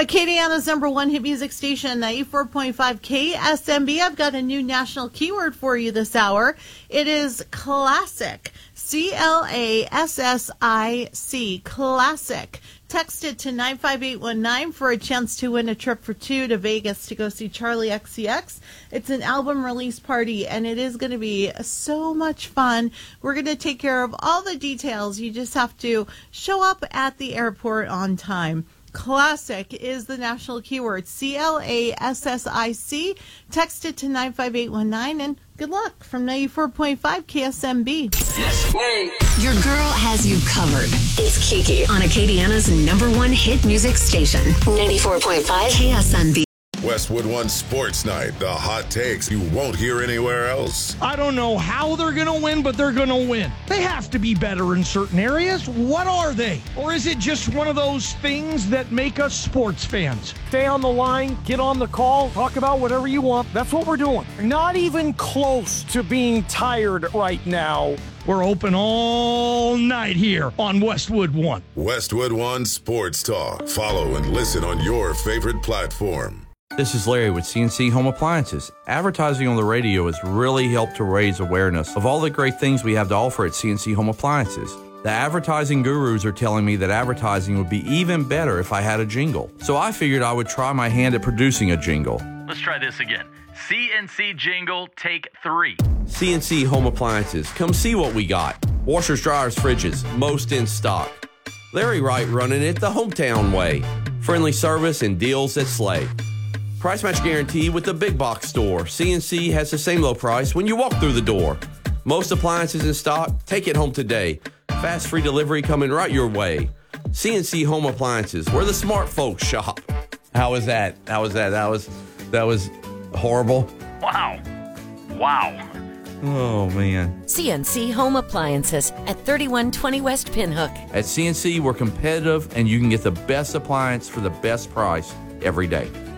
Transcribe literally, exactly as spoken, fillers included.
Acadiana's number one hit music station, ninety-four point five K S M B. I've got a new national keyword for you this hour. It is classic. C L A S S I C. Classic. Text it to nine five eight one nine for a chance to win a trip for two to Vegas to go see Charlie X C X. It's an album release party, and it is going to be so much fun. We're going to take care of all the details. You just have to show up at the airport on time. Classic is the national keyword, C L A S S I C. Text it to nine five eight one nine, and good luck from ninety-four point five K S M B. Your girl has you covered. It's Kiki on Acadiana's number one hit music station, ninety-four point five K S M B. Westwood One Sports Night, the hot takes you won't hear anywhere else. I don't know how they're going to win, but they're going to win. They have to be better in certain areas. What are they? Or is it just one of those things that make us sports fans? Stay on the line, get on the call, talk about whatever you want. That's what we're doing. Not even close to being tired right now. We're open all night here on Westwood One. Westwood One Sports Talk. Follow and listen on your favorite platform. This is Larry with C N C Home Appliances. Advertising on the radio has really helped to raise awareness of all the great things we have to offer at C N C Home Appliances. The advertising gurus are telling me that advertising would be even better if I had a jingle. So I figured I would try my hand at producing a jingle. Let's try this again. C N C jingle, take three. C N C Home Appliances. Come see what we got. Washers, dryers, fridges, most in stock. Larry Wright running it the hometown way. Friendly service and deals that slay. Price match guarantee with the big box store. C N C has the same low price when you walk through the door. Most appliances in stock. Take it home today. Fast free delivery coming right your way. C N C Home Appliances, where the smart folks shop. How was that? How was that? That was that was horrible. Wow. Wow. Oh, man. C N C Home Appliances at thirty-one twenty West Pinhook. At C N C, we're competitive, and you can get the best appliance for the best price every day.